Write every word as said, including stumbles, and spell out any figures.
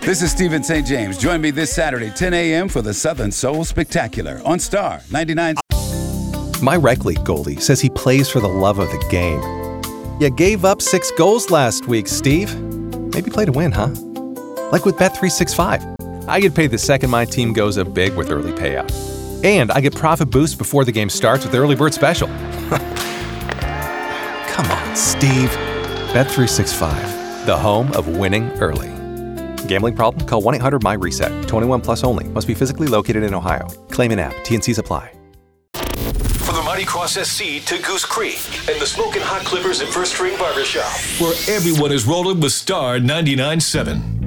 This is Stephen Saint James. Join me this Saturday, ten a.m. for the Southern Soul Spectacular on Star ninety-nine. My rec league goalie says he plays for the love of the game. You gave up six goals last week, Steve. Maybe play to win, huh? Like with Bet three sixty-five. I get paid the second my team goes up big with early payout. And I get profit boost before the game starts with the early bird special. Come on, Steve. Bet three sixty-five, the home of winning early. Gambling problem? Call one eight hundred my reset. twenty-one plus only. Must be physically located in Ohio. Claim an app. T N Cs apply. From the Mighty Cross S C to Goose Creek and the Smoking Hot Clippers at First String Barbershop, where everyone is rolling with Star ninety-nine point seven.